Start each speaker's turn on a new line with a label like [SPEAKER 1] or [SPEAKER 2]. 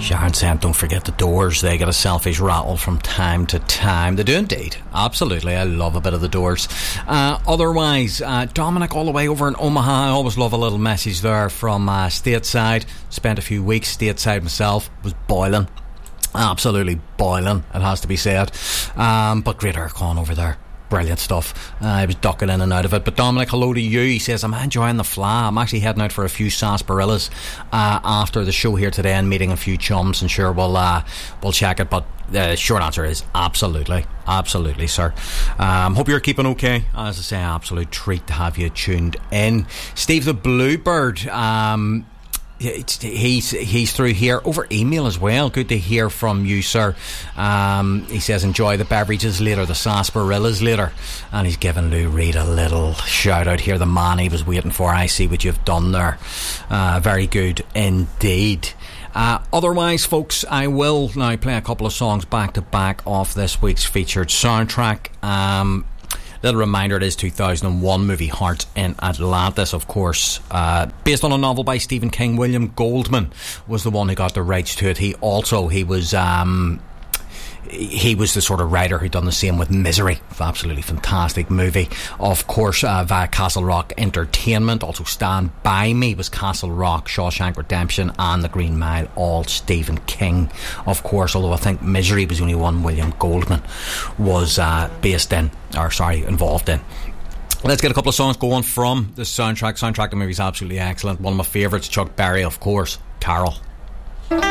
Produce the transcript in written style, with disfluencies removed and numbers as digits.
[SPEAKER 1] Sharon saying, don't forget the Doors. They get a selfish rattle from time to time. They do indeed. Absolutely. I love a bit of the Doors. Otherwise, Dominic all the way over in Omaha. I always love a little message there from stateside. Spent a few weeks stateside myself. Was boiling. Absolutely boiling, it has to be said. But great aircon over there. Brilliant stuff. I was ducking in and out of it. But Dominic, hello to you. He says, I'm enjoying the fly. I'm actually heading out for a few sarsaparillas after the show here today and meeting a few chums, and sure we'll check it. But the short answer is absolutely, sir. Hope you're keeping okay. As I say, absolute treat to have you tuned in. Steve the Bluebird, he's through here over email as well. Good to hear from you, sir. He says enjoy the beverages later, the sarsaparillas later, and he's giving Lou Reed a little shout out here, the man he was waiting for. I see what you've done there. Very good indeed. Otherwise, folks, I will now play a couple of songs back to back off this week's featured soundtrack. Little reminder, it is 2001 movie Heart in Atlantis, of course, based on a novel by Stephen King. William Goldman was the one who got the rights to it. He was the sort of writer who'd done the same with Misery. Absolutely fantastic movie. Of course, via Castle Rock Entertainment. Also Stand By Me was Castle Rock, Shawshank Redemption and The Green Mile, all Stephen King, of course, although I think Misery was the only one William Goldman was involved in. Let's get a couple of songs going from the soundtrack. Soundtrack of the movie is absolutely excellent. One of my favourites, Chuck Berry, of course, Carol.